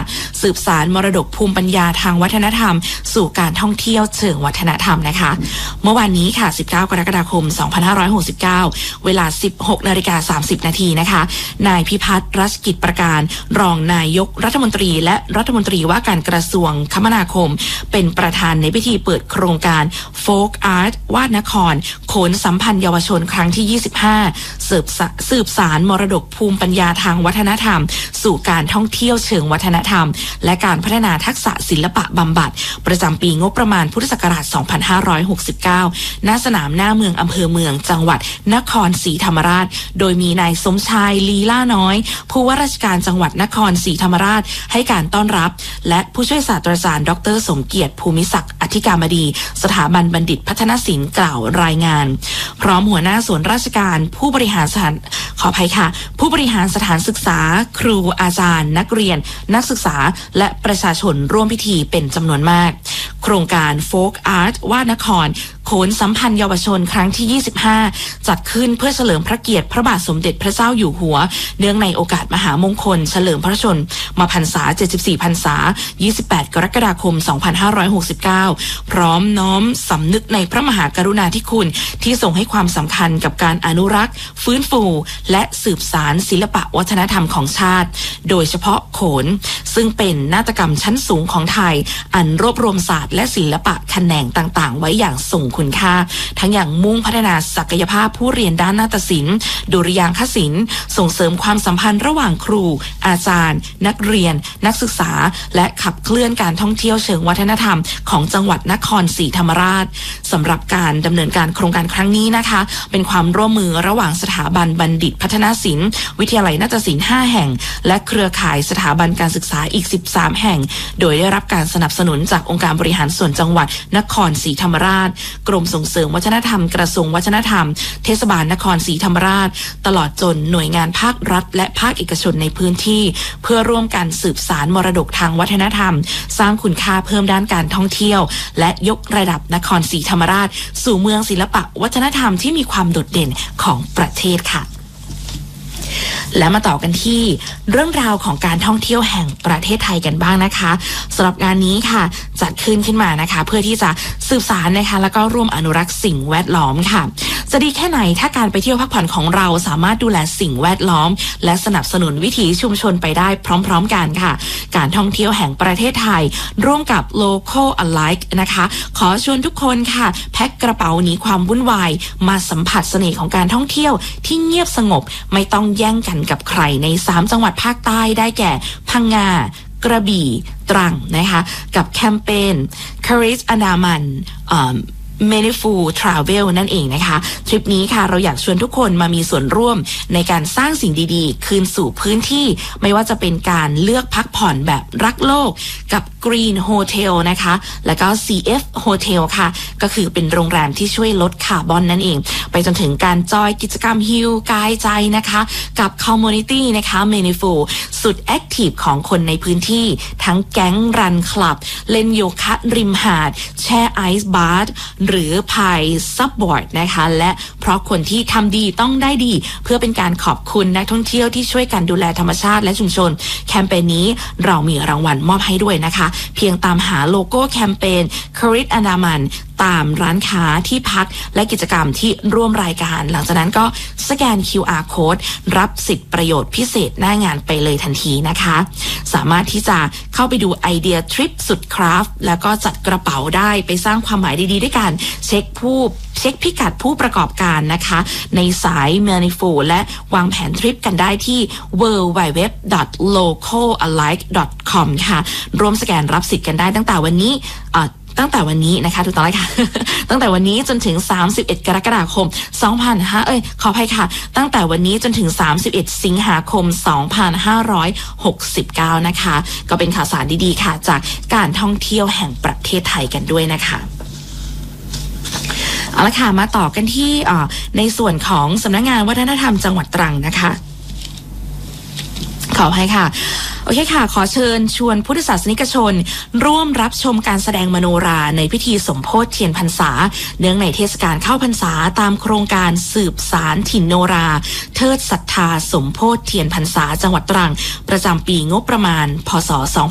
สืบสานมรดกภูมิปัญญาทางวัฒนธรรมสู่การท่องเที่ยวเชิงวัฒนธรรมนะคะเมื่อวานนี้ค่ะ19กรกฎาคม2569เวลา 16:30 นาทีนะคะนายพิพัฒน์รัชกิจประการรองนายกรัฐมนตรีและรัฐมนตรีว่าการกระทรวงคมนาคมเป็นประธานในพิธีเปิดโครงการโฟล์กอาร์ตวาดนครโขนสัมพันธ์เยาวชนครั้งที่25สืบสานมรดกภูมิปัญญาทางวัฒนธรรมสู่การท่องเที่ยวเชิงวัฒนธรรมและการพัฒนาทักษะศิลปะบำบัดประจำปีงบประมาณพุทธศักราช2569ณสนามหน้าเมืองอำเภอเมืองจังหวัดนครศรีธรรมราชโดยมีนายสมชายลีล่าน้อยผู้ว่าราชการจังหวัดนครศรีธรรมราชให้การต้อนรับและผู้ช่วยศาสตราจารย์ดร.สมเกียรติภูมิศักดิ์อธิการบดีสถาบันบัณฑิตพัฒนศิลป์กล่าวรายงานพร้อมหัวหน้าส่วนราชการผู้บริหารสถานผู้บริหารสถานศึกษาครูอาจารย์นักเรียนนักศึกษาและประชาชนร่วมพิธีเป็นจำนวนมากโครงการโฟล์กอาร์ตวาดนครโขนสัมพันธ์เยาวชนครั้งที่25จัดขึ้นเพื่อเฉลิมพระเกียรติพระบาทสมเด็จพระเจ้าอยู่หัวเนื่องในโอกาสมหามงคลเฉลิมพระชนมพรรษา74พรรษา28กรกฎาคม2569พร้อมน้อมสำนึกในพระมหากรุณาธิคุณที่ทรงให้ความสำคัญกับการอนุรักษ์ฟื้นฟูและสืบสานศิลปะวัฒนธรรมของชาติโดยเฉพาะโขนซึ่งเป็นนาฏกรรมชั้นสูงของไทยอันรวบรวมศาสตร์และศิลปะแขนงต่างๆไว้อย่างทรงคุณค่าทั้งอย่างมุ่งพัฒนาศักยภาพผู้เรียนด้านนาฏศิลป์ดุริยางคศิลป์ส่งเสริมความสัมพันธ์ระหว่างครูอาจารย์นักเรียนนักศึกษาและขับเคลื่อนการท่องเที่ยวเชิงวัฒนธรรมของจังหวัดนครศรีธรรมราชสำหรับการดำเนินการโครงการครั้งนี้นะคะเป็นความร่วมมือระหว่างสถาบันบัณฑิตพัฒนศิลป์วิทยาลัยนาฏศิลป์5แห่งและเครือข่ายสถาบันการศึกษาอีก13แห่งโดยได้รับการสนับสนุนจากองค์การบริหารส่วนจังหวัดนครศรีธรรมราชกรมส่งเสริมวัฒนธรรมกระทรวงวัฒนธรรมเทศบาลนครศรีธรรมราชตลอดจนหน่วยงานภาครัฐและภาคเอกชนในพื้นที่เพื่อร่วมกันสืบสานมรดกทางวัฒนธรรมสร้างคุณค่าเพิ่มด้านการท่องเที่ยวและยกระดับนครศรีธรรมราชสู่เมืองศิลปะวัฒนธรรมที่มีความโดดเด่นของประเทศค่ะและมาต่อกันที่เรื่องราวของการท่องเที่ยวแห่งประเทศไทยกันบ้างนะคะสำหรับงานนี้ค่ะจัดขึ้นมานะคะเพื่อที่จะสืบสานนะคะแล้วก็ร่วมอนุรักษ์สิ่งแวดล้อมค่ะจะดีแค่ไหนถ้าการไปเที่ยวพักผ่อนของเราสามารถดูแลสิ่งแวดล้อมและสนับสนุนวิถีชุมชนไปได้พร้อมๆกันค่ะการท่องเที่ยวแห่งประเทศไทยร่วมกับ Local Alike นะคะขอชวนทุกคนค่ะแพ็คกระเป๋าหนีความวุ่นวายมาสัมผัสเสน่ห์ของการท่องเที่ยวที่เงียบสงบไม่ต้องแย่งกันกับใครใน3จังหวัดภาคใต้ได้แก่พังงากระบี่ตรังนะคะกับแคมเปญ Courage Andaman Meaningful Travel นั่นเองนะคะทริปนี้ค่ะเราอยากชวนทุกคนมามีส่วนร่วมในการสร้างสิ่งดีๆคืนสู่พื้นที่ไม่ว่าจะเป็นการเลือกพักผ่อนแบบรักโลกกับ Green Hotel นะคะแล้วก็ CF Hotel ค่ะก็คือเป็นโรงแรมที่ช่วยลดคาร์บอนนั่นเองไปจนถึงการจอยกิจกรรมฮิลกายใจนะคะกับ Community นะคะ Meaningful สุดแอคทีฟของคนในพื้นที่ทั้งแก๊งรันคลับเล่นโยคะริมหาดแช่ไอซ์บาร์หรือพายซับบอร์ดนะคะและเพราะคนที่ทำดีต้องได้ดีเพื่อเป็นการขอบคุณนักท่องเที่ยวที่ช่วยกันดูแลธรรมชาติและชุมชนแคมเปญนี้เรามีรางวัลมอบให้ด้วยนะคะเพียงตามหาโลโก้แคมเปญ Courage Andaman ตามร้านค้าที่พักและกิจกรรมที่ร่วมรายการหลังจากนั้นก็สแกน QR Code รับสิทธิประโยชน์พิเศษหน้างานไปเลยทันทีนะคะสามารถที่จะเข้าไปดูไอเดียทริปสุดคราฟแล้วก็จัดกระเป๋าได้ไปสร้างความหมายดีๆด้วยกันเช็คพิกัดผู้ประกอบการนะคะในสาย Meaningful และวางแผนทริปกันได้ที่ www.localalike.com ค่ะร่วมสแกนรับสิทธิ์กันได้ตั้งแต่วันนี้นะคะถูกต้องเลยค่ะ ตั้งแต่วันนี้จนถึง31กรกฎาคมขออภัยค่ะตั้งแต่วันนี้จนถึง31สิงหาคม2569นะคะก็เป็นข่าวสารดีๆค่ะจากการท่องเที่ยวแห่งประเทศไทยกันด้วยนะคะเอาละค่ะมาต่อกันที่ในส่วนของสำนักงานวัฒนธรรมจังหวัดตรังนะคะขออภัยค่ะโอเคค่ะขอเชิญชวนพุทธศาสนิกชนร่วมรับชมการแสดงมโนราในพิธีสมโภชเทียนพรรษาเนื่องในเทศกาลเข้าพรรษาตามโครงการสืบสารถิ่นโนราเทิดศรัทธาสมโภชเทียนพรรษาจังหวัดตรังประจำปีงบประมาณพศ